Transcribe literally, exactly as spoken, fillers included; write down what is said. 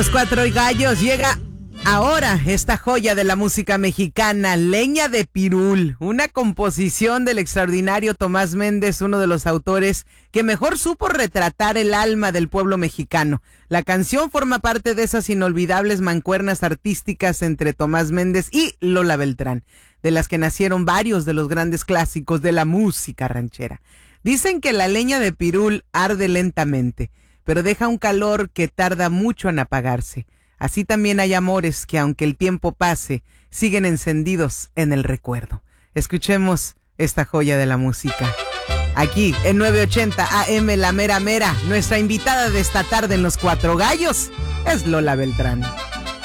Los Cuatro Gallos llega ahora esta joya de la música mexicana, Leña de Pirul, una composición del extraordinario Tomás Méndez, uno de los autores que mejor supo retratar el alma del pueblo mexicano. La canción forma parte de esas inolvidables mancuernas artísticas entre Tomás Méndez y Lola Beltrán, de las que nacieron varios de los grandes clásicos de la música ranchera. Dicen que la leña de Pirul arde lentamente, pero deja un calor que tarda mucho en apagarse. Así también hay amores que, aunque el tiempo pase, siguen encendidos en el recuerdo. Escuchemos esta joya de la música. Aquí, en nueve ochenta A M La Mera Mera, nuestra invitada de esta tarde en Los Cuatro Gallos es Lola Beltrán.